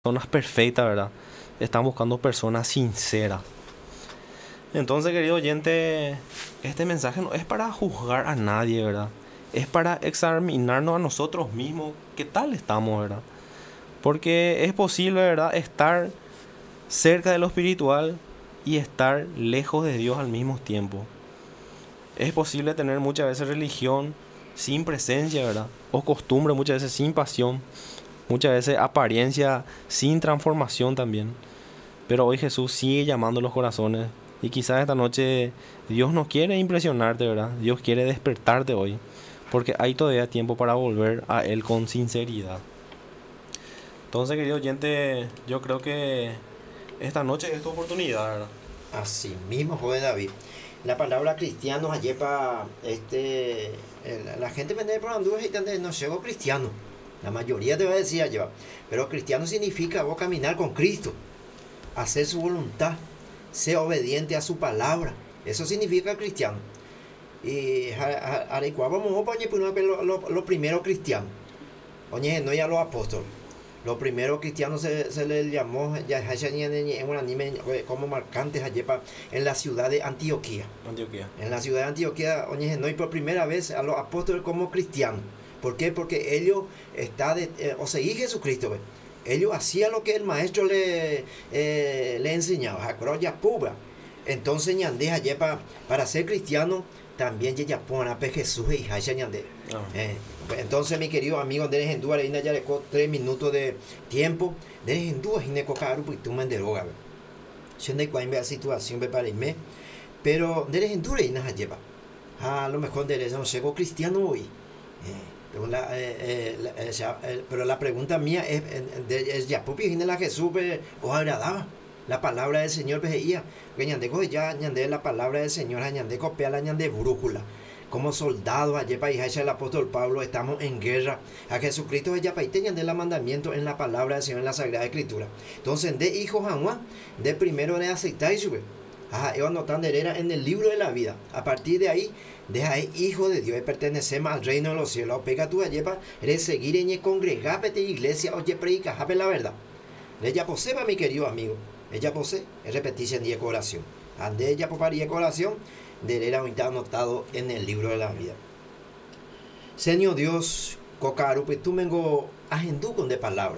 personas perfectas, ¿verdad? Están buscando personas sinceras. Entonces, querido oyente, este mensaje no es para juzgar a nadie, ¿verdad? Es para examinarnos a nosotros mismos, qué tal estamos, ¿verdad? Porque es posible, ¿verdad?, estar cerca de lo espiritual y estar lejos de Dios al mismo tiempo. Es posible tener muchas veces religión sin presencia, ¿verdad? O costumbre muchas veces sin pasión, muchas veces apariencia sin transformación también. Pero hoy Jesús sigue llamando los corazones y quizás esta noche Dios no quiere impresionarte, ¿verdad? Dios quiere despertarte hoy, porque hay todavía tiempo para volver a Él con sinceridad. Entonces, querido oyente, yo creo que esta noche es tu oportunidad, ¿verdad? Así mismo, joven David. La palabra cristiano ayer para la gente vende por Honduras y no llegó cristiano. La mayoría te va a decir allá. Pero cristiano significa vos caminar con Cristo, hacer su voluntad, ser obediente a su palabra. Eso significa cristiano. Y vamos a poner lo primero cristiano. Oye, no ya los apóstoles. Los primeros cristianos se les llamó como marcantes allí en la ciudad de Antioquía. Antioquía. En la ciudad de Antioquía, oye, no, y por primera vez a los apóstoles como cristianos. ¿Por qué? Porque ellos seguían Jesucristo. ¿Ve? Ellos hacían lo que el maestro le enseñaba. Entonces, ñandé allí para ser cristiano, también ya ponen a Jesús y ñandé. Entonces, mi querido amigo, de Hendú, ya le 3 minutos de tiempo. De Hendú, y ne cocaru, pues tú me deroga. Yo no hay una situación para irme, pero de Hendú, y nada lleva. A lo mejor de no llegó cristiano hoy. Pero la pregunta mía es ya, ¿por qué la Jesús os agradaba? La palabra del Señor veía. Que ñande ya, ñande la palabra del Señor, ñande copia la ñande brújula. Como soldados allí para el apóstol Pablo estamos en guerra a Jesucristo ella para de la mandamiento en la palabra del Señor en la Sagrada Escritura. Entonces de hijos a Juan, de primero de aceitar y sube. Ellos anotan hereda en el libro de la vida. A partir de ahí, deja hijo de Dios y pertenecemos al reino de los cielos. Pega tú allí para seguir en el congregar de iglesia oye predica la verdad. Ella posee, mi querido amigo. Ella posee, es repetirse en 10 oración. Ande ella por 10 oración. De era anotado en el libro de la vida. Señor Dios, cocaru, pues tú vengo a con de palabra.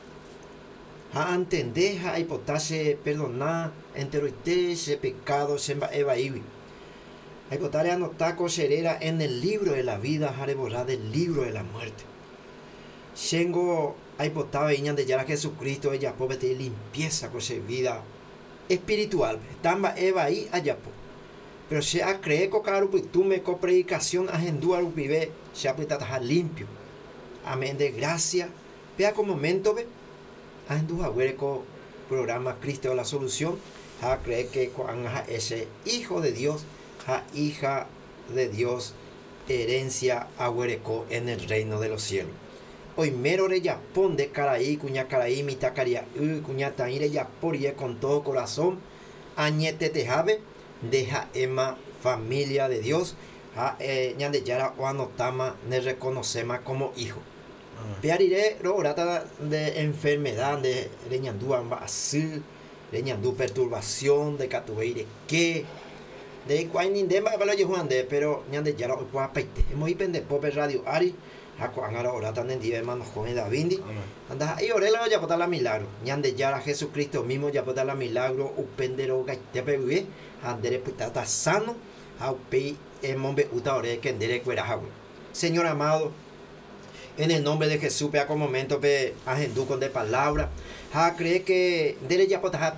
A entender, a hipotase, perdonar, enteroite, ese pecado, se eva ibi. A hipotare anotar coserera en el libro de la vida, a borrar del libro de la muerte. Tengo a hipotaba iñan de ya Jesucristo, ella pobre te limpieza con esa vida espiritual. Tamba eva ahí allá po. Pero se ha creído que tú me con predicación a Hendúa vive se ha puesto a limpio. Amén de gracia. Vea como momento ve. A Hendúa hueco programa Cristo la solución. A creer que con ese hijo de Dios, a hija de Dios, herencia a hueco en el reino de los cielos. Hoy mero de Japón de Caraí, cuña Caraí, mitad caria, cuña taire ya por con todo corazón. Añete te jave. Deja Emma familia de Dios a ñande yara o anotama ne reconocemos como hijo. Pearire rata de enfermedad de reñandú así reñandú perturbación de catueire que de cuainin de para yo Juan de pero ñande yara o cuapaite hemos ipende pope radio ari a cuangara orata en día hermano joven Davindi anda y orela ya por la milagro ñande yara Jesucristo mismo ya por la milagro upendero gaitepe vive andere putata sano aupe mombe uta ore que andere cuerajawe. Señor amado, en el nombre de Jesús, pea con momento pe agendú con de palabra. Ha cree que dere ya potaja